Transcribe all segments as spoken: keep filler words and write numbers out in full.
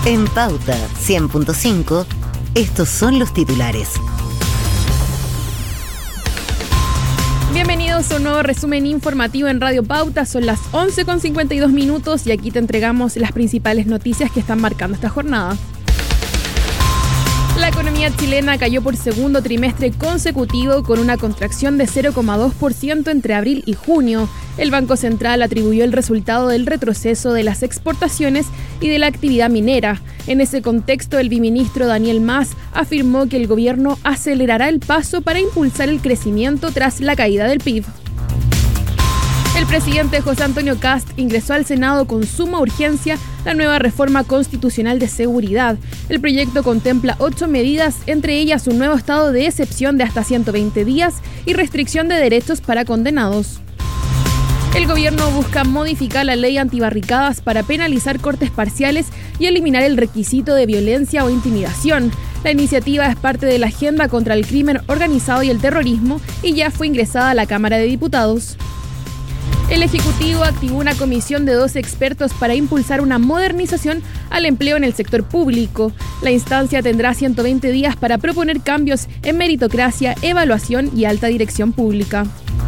En Pauta cien punto cinco, estos son los titulares. Bienvenidos a un nuevo resumen informativo en Radio Pauta. Son las once con cincuenta y dos minutos y aquí te entregamos las principales noticias que están marcando esta jornada. La economía chilena cayó por segundo trimestre consecutivo con una contracción de cero coma dos por ciento entre abril y junio. El Banco Central atribuyó el resultado del retroceso de las exportaciones y de la actividad minera. En ese contexto, el viceministro Daniel Mas afirmó que el gobierno acelerará el paso para impulsar el crecimiento tras la caída del P I B. El presidente José Antonio Kast ingresó al Senado con suma urgencia la nueva reforma constitucional de seguridad. El proyecto contempla ocho medidas, entre ellas un nuevo estado de excepción de hasta ciento veinte días y restricción de derechos para condenados. El gobierno busca modificar la ley antibarricadas para penalizar cortes parciales y eliminar el requisito de violencia o intimidación. La iniciativa es parte de la agenda contra el crimen organizado y el terrorismo y ya fue ingresada a la Cámara de Diputados. El Ejecutivo activó una comisión de doce expertos para impulsar una modernización al empleo en el sector público. La instancia tendrá ciento veinte días para proponer cambios en meritocracia, evaluación y alta dirección pública.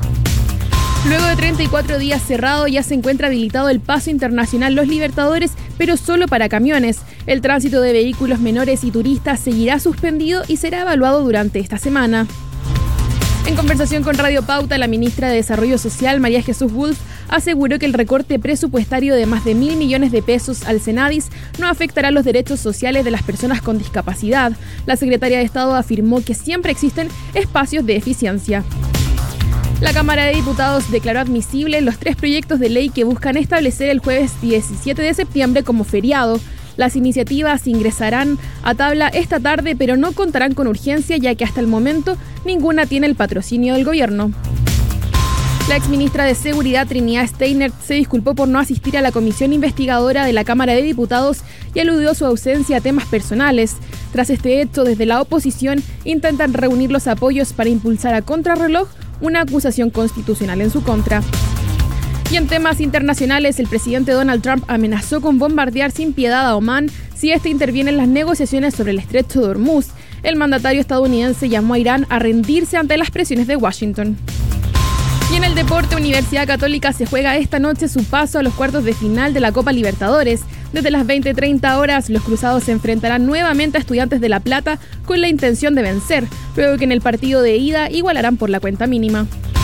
Luego de treinta y cuatro días cerrado, ya se encuentra habilitado el paso internacional Los Libertadores, pero solo para camiones. El tránsito de vehículos menores y turistas seguirá suspendido y será evaluado durante esta semana. En conversación con Radio Pauta, la ministra de Desarrollo Social, María Jesús Wolf, aseguró que el recorte presupuestario de más de mil millones de pesos al Senadis no afectará los derechos sociales de las personas con discapacidad. La secretaria de Estado afirmó que siempre existen espacios de eficiencia. La Cámara de Diputados declaró admisibles los tres proyectos de ley que buscan establecer el jueves diecisiete de septiembre como feriado. Las iniciativas ingresarán a tabla esta tarde, pero no contarán con urgencia, ya que hasta el momento ninguna tiene el patrocinio del gobierno. La exministra de Seguridad, Trinidad Steiner, se disculpó por no asistir a la comisión investigadora de la Cámara de Diputados y aludió su ausencia a temas personales. Tras este hecho, desde la oposición intentan reunir los apoyos para impulsar a contrarreloj una acusación constitucional en su contra. Y en temas internacionales, el presidente Donald Trump amenazó con bombardear sin piedad a Omán si éste interviene en las negociaciones sobre el estrecho de Hormuz. El mandatario estadounidense llamó a Irán a rendirse ante las presiones de Washington. Y en el deporte, Universidad Católica se juega esta noche su paso a los cuartos de final de la Copa Libertadores. Desde las veinte treinta horas, los cruzados se enfrentarán nuevamente a Estudiantes de La Plata con la intención de vencer, luego que en el partido de ida igualarán por la cuenta mínima.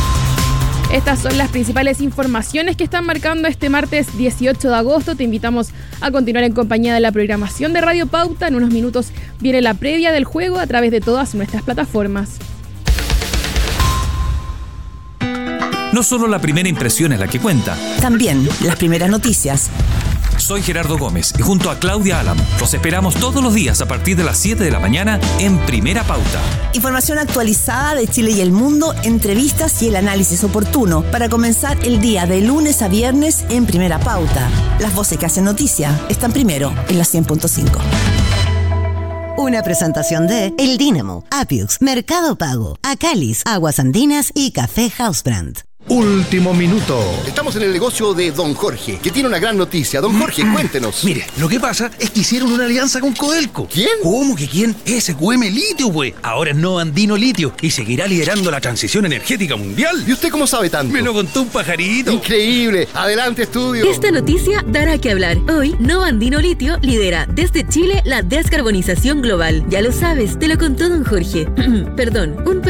Estas son las principales informaciones que están marcando este martes dieciocho de agosto. Te invitamos a continuar en compañía de la programación de Radio Pauta. En unos minutos viene la previa del juego a través de todas nuestras plataformas. No solo la primera impresión es la que cuenta. También las primeras noticias. Soy Gerardo Gómez y junto a Claudia Alam los esperamos todos los días a partir de las siete de la mañana en Primera Pauta. Información actualizada de Chile y el mundo, entrevistas y el análisis oportuno para comenzar el día de lunes a viernes en Primera Pauta. Las voces que hacen noticia están primero en la cien punto cinco. Una presentación de El Dínamo, Apiux, Mercado Pago, Acalis, Aguas Andinas y Café Housebrand. Último minuto. Estamos en el negocio de Don Jorge, que tiene una gran noticia. Don Jorge, cuéntenos. Mire, lo que pasa es que hicieron una alianza con Codelco. ¿Quién? ¿Cómo que quién? S Q M Litio, güey. Ahora es Nova Andino Litio y seguirá liderando la transición energética mundial. ¿Y usted cómo sabe tanto? Me lo contó un pajarito. Increíble. Adelante, estudio. Esta noticia dará que hablar. Hoy, Nova Andino Litio lidera desde Chile la descarbonización global. Ya lo sabes, te lo contó Don Jorge. Perdón, un